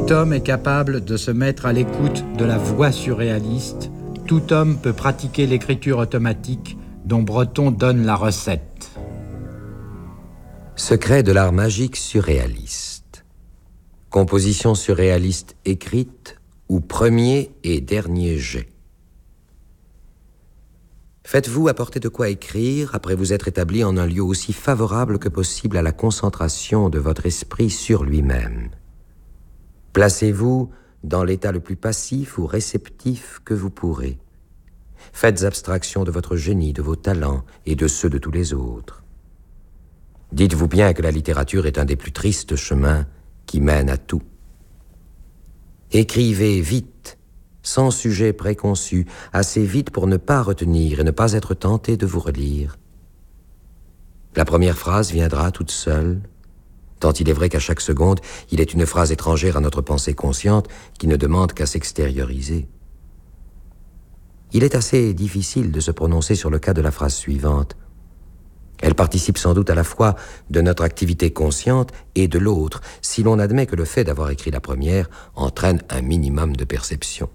Tout homme est capable de se mettre à l'écoute de la voix surréaliste. Tout homme peut pratiquer l'écriture automatique dont Breton donne la recette. Secret de l'art magique surréaliste. Composition surréaliste écrite ou premier et dernier jet. Faites-vous apporter de quoi écrire après vous être établi en un lieu aussi favorable que possible à la concentration de votre esprit sur lui-même. Placez-vous dans l'état le plus passif ou réceptif que vous pourrez. Faites abstraction de votre génie, de vos talents et de ceux de tous les autres. Dites-vous bien que la littérature est un des plus tristes chemins qui mènent à tout. Écrivez vite, sans sujet préconçu, assez vite pour ne pas retenir et ne pas être tenté de vous relire. La première phrase viendra toute seule, tant il est vrai qu'à chaque seconde, il est une phrase étrangère à notre pensée consciente qui ne demande qu'à s'extérioriser. Il est assez difficile de se prononcer sur le cas de la phrase suivante. Elle participe sans doute à la fois de notre activité consciente et de l'autre, si l'on admet que le fait d'avoir écrit la première entraîne un minimum de perception.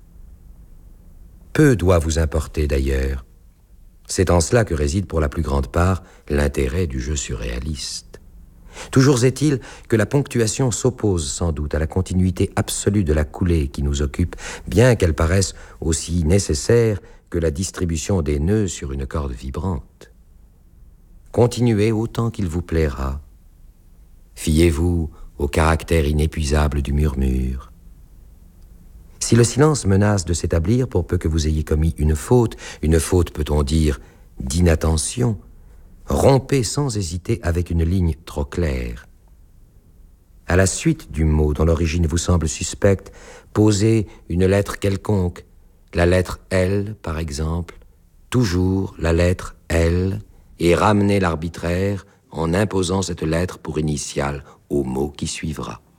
Peu doit vous importer d'ailleurs. C'est en cela que réside pour la plus grande part l'intérêt du jeu surréaliste. Toujours est-il que la ponctuation s'oppose sans doute à la continuité absolue de la coulée qui nous occupe, bien qu'elle paraisse aussi nécessaire que la distribution des nœuds sur une corde vibrante. Continuez autant qu'il vous plaira. Fiez-vous au caractère inépuisable du murmure. Si le silence menace de s'établir pour peu que vous ayez commis une faute peut-on dire d'inattention, rompez sans hésiter avec une ligne trop claire. À la suite du mot dont l'origine vous semble suspecte, posez une lettre quelconque, la lettre L par exemple, toujours la lettre L, et ramenez l'arbitraire en imposant cette lettre pour initiale au mot qui suivra.